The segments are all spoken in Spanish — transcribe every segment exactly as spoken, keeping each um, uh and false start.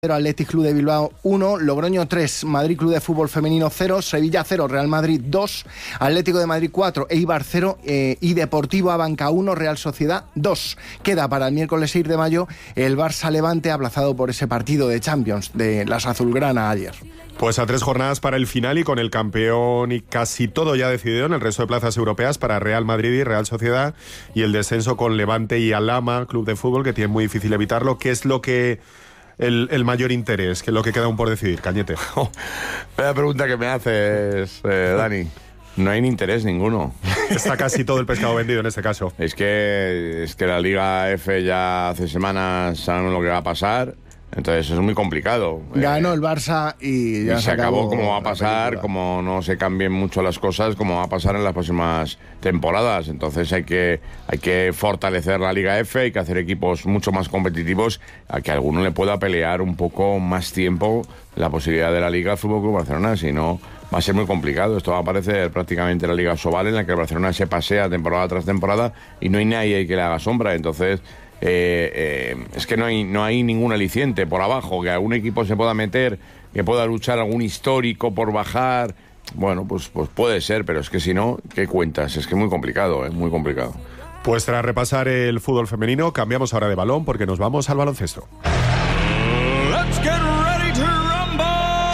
Athletic Club de Bilbao uno, Logroño tres, Madrid Club de Fútbol Femenino cero, Sevilla cero, Real Madrid dos, Atlético de Madrid cuatro, Eibar cero eh, y Deportivo Abanca uno, Real Sociedad dos. Queda para el miércoles seis de mayo el Barça Levante, aplazado por ese partido de Champions de las azulgrana ayer. Pues a tres jornadas para el final y con el campeón y casi todo ya decidido en el resto de plazas europeas para Real Madrid y Real Sociedad, y el descenso con Levante y Alhama, club de fútbol, que tiene muy difícil evitarlo. ¿Qué es lo que el, el mayor interés, que es lo que queda aún por decidir, Cañete? La pregunta que me haces, eh, Dani. No hay ni interés ninguno. Está casi todo el pescado vendido en este caso. Es que, es que la Liga F ya hace semanas saben lo que va a pasar. Entonces es muy complicado. Ganó eh, el Barça y ya y se, se acabó, acabó como va a pasar, como no se cambien mucho las cosas, como va a pasar en las próximas temporadas. Entonces hay que, hay que fortalecer la Liga F, hay que hacer equipos mucho más competitivos, a que alguno le pueda pelear un poco más tiempo la posibilidad de la Liga Fútbol Club Barcelona. Si no, va a ser muy complicado. Esto va a parecer prácticamente la Liga Sobal, en la que el Barcelona se pasea temporada tras temporada y no hay nadie que le haga sombra. Entonces Eh, eh, es que no hay, no hay ningún aliciente por abajo, que algún equipo se pueda meter, que pueda luchar algún histórico por bajar. Bueno, pues, pues puede ser, pero es que si no, ¿qué cuentas? Es que es muy complicado, es eh, muy complicado. Pues tras repasar el fútbol femenino, cambiamos ahora de balón porque nos vamos al baloncesto. Let's get ready to rumble.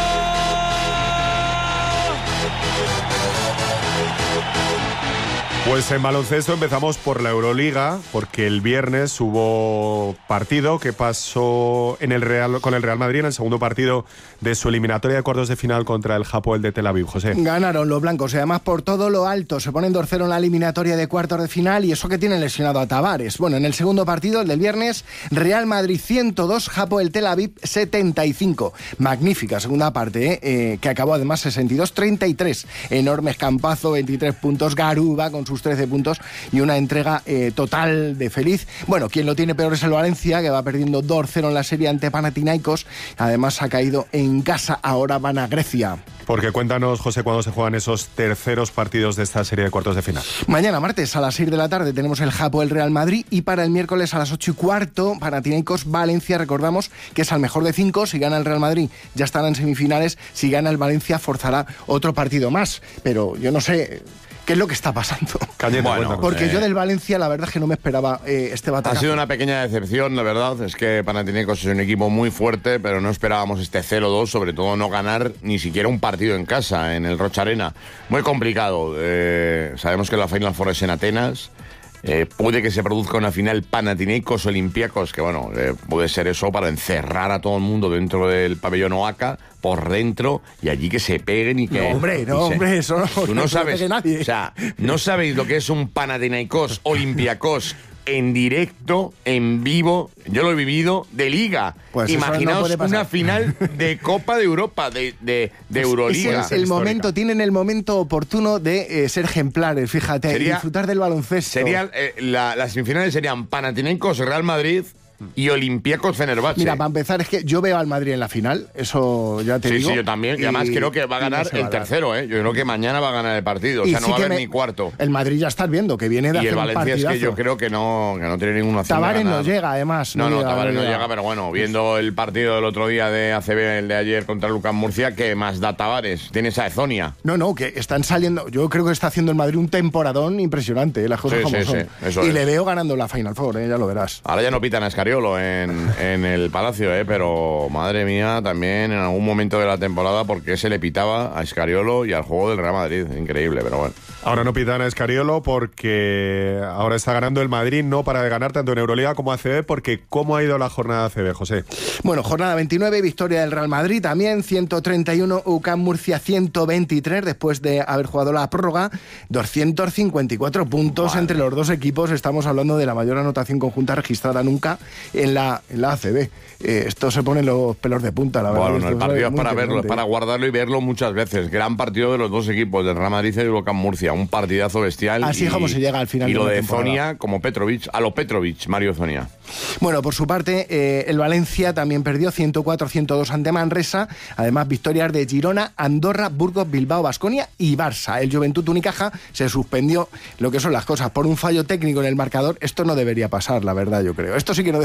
Pues en baloncesto empezamos por la Euroliga, porque el viernes hubo partido que pasó en el Real, con el Real Madrid en el segundo partido de su eliminatoria de cuartos de final contra el Hapoel de Tel Aviv. José. Ganaron los blancos y además por todo lo alto. Se ponen dos cero en la eliminatoria de cuartos de final, y eso que tienen lesionado a Tavares. Bueno, en el segundo partido, el del viernes, Real Madrid ciento dos, Hapoel Tel Aviv setenta y cinco. Magnífica segunda parte, ¿eh? Eh, que acabó además sesenta y dos treinta y tres. Enorme escampazo, veintitrés puntos, Garuba con sus trece puntos y una entrega eh, total de feliz. Bueno, quien lo tiene peor es el Valencia, que va perdiendo dos cero en la serie ante Panathinaikos. Además ha caído en casa, ahora van a Grecia. Porque cuéntanos, José, cuándo se juegan esos terceros partidos de esta serie de cuartos de final. Mañana martes a las seis de la tarde tenemos el Hapoel Real Madrid, y para el miércoles a las ocho y cuarto Panathinaikos Valencia. Recordamos que es al mejor de cinco. Si gana el Real Madrid ya estará en semifinales, si gana el Valencia forzará otro partido más, pero yo no sé ¿qué es lo que está pasando? Cañete, bueno, porque eh, yo del Valencia la verdad es que no me esperaba eh, este batacazo. Ha sido una pequeña decepción, la verdad. Es que Panathinaikos es un equipo muy fuerte, pero no esperábamos este cero dos, sobre todo no ganar ni siquiera un partido en casa, en el Rocha Arena. Muy complicado. Eh, sabemos que la Final Four es en Atenas. Eh, puede que se produzca una final Panathinaikos Olympiacos, que bueno, eh, puede ser eso para encerrar a todo el mundo dentro del pabellón Oaca, por dentro, y allí que se peguen y que... No, hombre, no, se, hombre, eso no, tú no, no sabes, se nadie. O sea, no sabéis lo que es un Panathinaikos Olympiacos en directo, en vivo. Yo lo he vivido de liga. Pues imaginaos no una final de Copa de Europa, de, de, de Euroliga. Es el, el momento, tienen el momento oportuno de eh, ser ejemplares, fíjate, Sería, y disfrutar del baloncesto. Sería, eh, la, las semifinales serían Panathinaikos Real Madrid y Olympiacos Fenerbahce. Mira, para empezar, es que yo veo al Madrid en la final, eso ya te sí, digo. Sí, yo también, y, y además creo que va a ganar el tercero, ¿eh? Yo creo que mañana va a ganar el partido, o sea, no sí va a haber me... ni cuarto. El Madrid ya estás viendo, que viene de y hacer un partidazo. Y el Valencia es que yo creo que no, que no tiene ninguna opción. Tavares no llega, además. No, no, no Tavares no llega. llega, pero bueno, viendo el partido del otro día de A C B, el de ayer contra Lucas Murcia, ¿qué más da Tavares? Tienes a Ezonia. No, no, que están saliendo, yo creo que está haciendo el Madrid un temporadón impresionante, ¿eh? Las cosas sí, como sí, son. Sí, eso y es. le veo ganando la Final Four, ¿eh? Ya lo verás. Ahora ya no pitan a Escariolo en, en el Palacio, ¿eh? Pero madre mía, también en algún momento de la temporada, porque se le pitaba a Escariolo y al juego del Real Madrid. Increíble, pero bueno. Ahora no pitan a Escariolo porque ahora está ganando el Madrid, no para de ganar tanto en Euroliga como A C B, porque ¿cómo ha ido la jornada A C B, José? Bueno, jornada veintinueve, victoria del Real Madrid también, ciento treinta y uno, U C A M Murcia ciento veintitrés, después de haber jugado la prórroga, doscientos cincuenta y cuatro puntos Madre. Entre los dos equipos. Estamos hablando de la mayor anotación conjunta registrada nunca en la, en la A C B. Eh, esto se pone los pelos de punta, la verdad. Bueno, no, el partido es para verlo, es ¿eh? para guardarlo y verlo muchas veces. Gran partido de los dos equipos, del Real Madrid y del U C A M Murcia. Un partidazo bestial. Así es como se llega al final. Y de lo de temporada. Zonia, como Petrovic, a lo Petrovic, Mario Zonia. Bueno, por su parte, eh, el Valencia también perdió ciento cuatro a ciento dos ante Manresa. Además, victorias de Girona, Andorra, Burgos, Bilbao, Baskonia y Barça. El Juventud Unicaja se suspendió, lo que son las cosas, por un fallo técnico en el marcador. Esto no debería pasar, la verdad, yo creo. Esto sí que no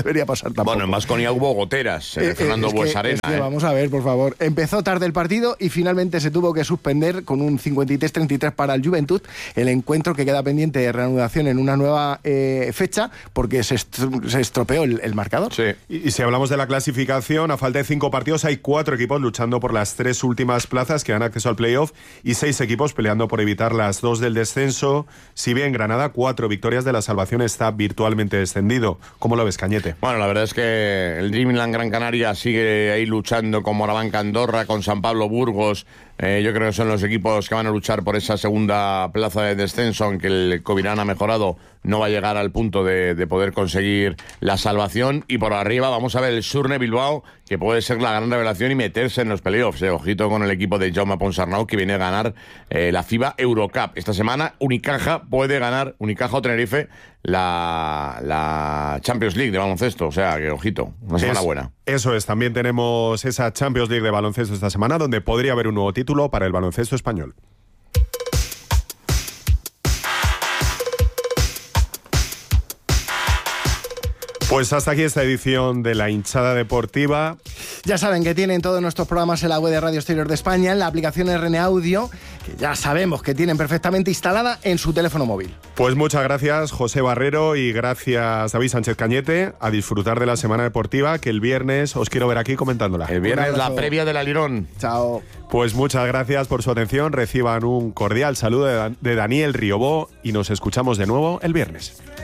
debería pasar tampoco. Bueno, en Baskonia hubo goteras, eh, Fernando es Buesarena. Que, es que eh. Vamos a ver, por favor. Empezó tarde el partido y finalmente se tuvo que suspender con un cincuenta y tres treinta y tres para el Juventud, el encuentro que queda pendiente de reanudación en una nueva eh, fecha, porque se, est- se estropeó el, el marcador. Sí. Y, y si hablamos de la clasificación, a falta de cinco partidos hay cuatro equipos luchando por las tres últimas plazas que dan acceso al playoff y seis equipos peleando por evitar las dos del descenso. Si bien Granada, cuatro victorias de la salvación, está virtualmente descendido. ¿Cómo lo ves, Cañete? Bueno, la verdad es que el Dreamland Gran Canaria sigue ahí luchando con Morabanca Andorra, con San Pablo Burgos. Eh, yo creo que son los equipos que van a luchar por esa segunda plaza de descenso, aunque el Covirán ha mejorado, no va a llegar al punto de, de poder conseguir la salvación. Y por arriba vamos a ver el Surne Bilbao, que puede ser la gran revelación y meterse en los playoffs. Eh. Ojito con el equipo de Jaume Ponsarnau, que viene a ganar eh, la FIBA Eurocup. Esta semana Unicaja puede ganar, Unicaja o Tenerife, la, la Champions League de baloncesto. O sea, que ojito, una semana Es, buena. Eso es, también tenemos esa Champions League de baloncesto esta semana, donde podría haber un nuevo título para el baloncesto español. Pues hasta aquí esta edición de La Hinchada Deportiva. Ya saben que tienen todos nuestros programas en la web de Radio Exterior de España, en la aplicación R N Audio, que ya sabemos que tienen perfectamente instalada en su teléfono móvil. Pues muchas gracias, José Barrero, y gracias, David Sánchez Cañete. A disfrutar de la semana deportiva, que el viernes os quiero ver aquí comentándola. El viernes la previa de la Lirón. Chao. Pues muchas gracias por su atención. Reciban un cordial saludo de, Dan- de Daniel Riobó y nos escuchamos de nuevo el viernes.